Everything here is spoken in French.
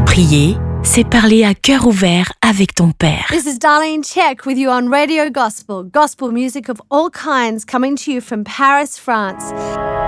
Prier, c'est parler à cœur ouvert avec ton Père. This is Darlene Check with you on Radio Gospel, gospel music of all kinds coming to you from Paris, France.